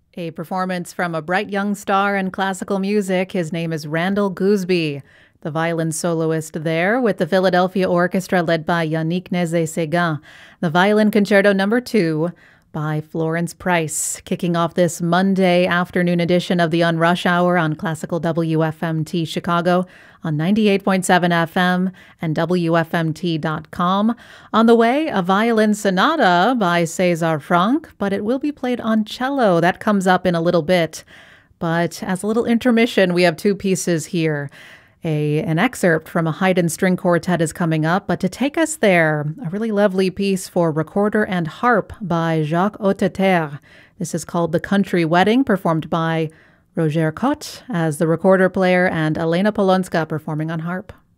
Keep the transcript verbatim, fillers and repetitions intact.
A performance from a bright young star in classical music. His name is Randall Gooseby, the violin soloist there with the Philadelphia Orchestra led by Yannick Nézet-Séguin. The Violin Concerto Number two by Florence Price, kicking off this Monday afternoon edition of the On Rush Hour on Classical W F M T Chicago on ninety-eight point seven F M and W F M T dot com. On the way, a violin sonata by César Franck, but it will be played on cello. That comes up in a little bit. But as a little intermission, we have two pieces here. A, an excerpt from a Haydn string quartet is coming up, but to take us there, a really lovely piece for recorder and harp by Jacques Hotteterre. This is called The Country Wedding, performed by Roger Cotte as the recorder player and Elena Polonska performing on harp.